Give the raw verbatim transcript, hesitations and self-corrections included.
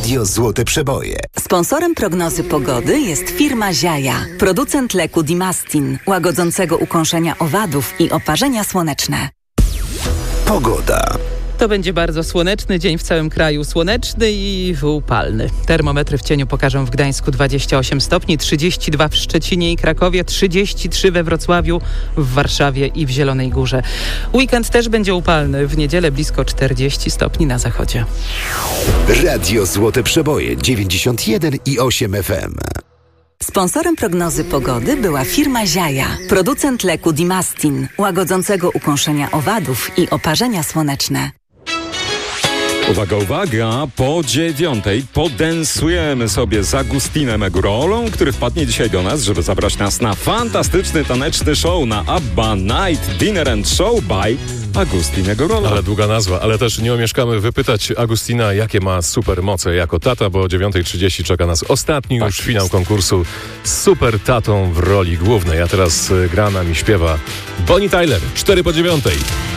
Radio Złote Przeboje. Sponsorem prognozy pogody jest firma Ziaja, producent leku Dimastin, łagodzącego ukąszenia owadów i oparzenia słoneczne. Pogoda. To będzie bardzo słoneczny dzień w całym kraju. Słoneczny i upalny. Termometry w cieniu pokażą w Gdańsku dwadzieścia osiem stopni, trzydzieści dwa w Szczecinie i Krakowie, trzydzieści trzy we Wrocławiu, w Warszawie i w Zielonej Górze. Weekend też będzie upalny. W niedzielę blisko czterdzieści stopni na zachodzie. Radio Złote Przeboje dziewięćdziesiąt jeden i osiem F M. Sponsorem prognozy pogody była firma Ziaja, producent leku Dimastin, łagodzącego ukąszenia owadów i oparzenia słoneczne. Uwaga, uwaga, po dziewiątej podensujemy sobie z Agustinem Egurolą, który wpadnie dzisiaj do nas, żeby zabrać nas na fantastyczny taneczny show na ABBA Night Dinner and Show by Agustin Egurola. Ale długa nazwa, ale też nie omieszkamy wypytać Agustina, jakie ma super moce jako tata, bo o dziewiąta trzydzieści czeka nas ostatni tak już jest. Finał konkursu z super tatą w roli głównej. A teraz gra nam i śpiewa Bonnie Tyler, cztery po dziewiątej.